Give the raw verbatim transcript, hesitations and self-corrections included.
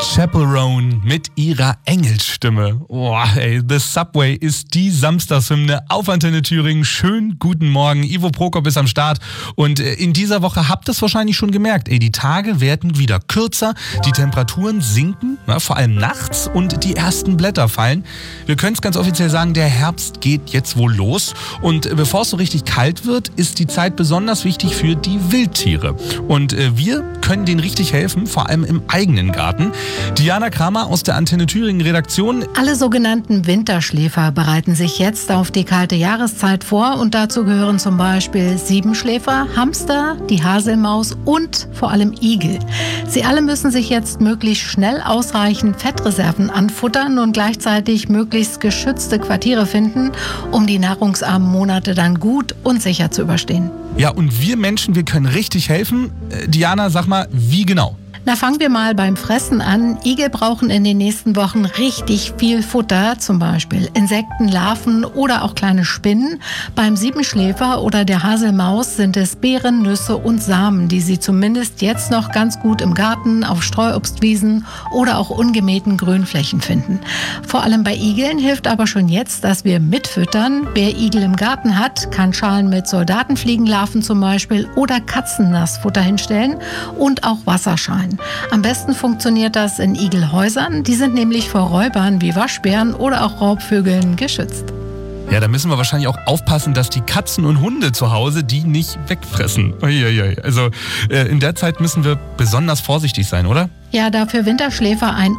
Chaperone mit ihrer Engelsstimme. Boah, ey, The Subway ist die Samstagshymne auf Antenne Thüringen. Schönen guten Morgen. Ivo Prokop ist am Start. Und in dieser Woche habt ihr es wahrscheinlich schon gemerkt. Ey, die Tage werden wieder kürzer, die Temperaturen sinken, na, vor allem nachts, und die ersten Blätter fallen. Wir können es ganz offiziell sagen, der Herbst geht jetzt wohl los. Und bevor es so richtig kalt wird, ist die Zeit besonders wichtig für die Wildtiere. Und äh, wir können denen richtig helfen, vor allem im eigenen Garten. Diana Kramer aus der Antenne Thüringen Redaktion. Alle sogenannten Winterschläfer bereiten sich jetzt auf die kalte Jahreszeit vor, und dazu gehören zum Beispiel Siebenschläfer, Hamster, die Haselmaus und vor allem Igel. Sie alle müssen sich jetzt möglichst schnell ausreichend Fettreserven anfuttern und gleichzeitig möglichst geschützte Quartiere finden, um die nahrungsarmen Monate dann gut und sicher zu überstehen. Ja, und wir Menschen, wir können richtig helfen. Äh, Diana, sag mal, wie genau? Na, fangen wir mal beim Fressen an. Igel brauchen in den nächsten Wochen richtig viel Futter, zum Beispiel Insekten, Larven oder auch kleine Spinnen. Beim Siebenschläfer oder der Haselmaus sind es Beeren, Nüsse und Samen, die sie zumindest jetzt noch ganz gut im Garten, auf Streuobstwiesen oder auch ungemähten Grünflächen finden. Vor allem bei Igeln hilft aber schon jetzt, dass wir mitfüttern. Wer Igel im Garten hat, kann Schalen mit Soldatenfliegenlarven zum Beispiel oder Katzennassfutter hinstellen und auch Wasserschalen. Am besten funktioniert das in Igelhäusern. Die sind nämlich vor Räubern wie Waschbären oder auch Raubvögeln geschützt. Ja, da müssen wir wahrscheinlich auch aufpassen, dass die Katzen und Hunde zu Hause die nicht wegfressen. Uiuiui. Also äh, in der Zeit müssen wir besonders vorsichtig sein, oder? Ja, da für Winterschläfer ein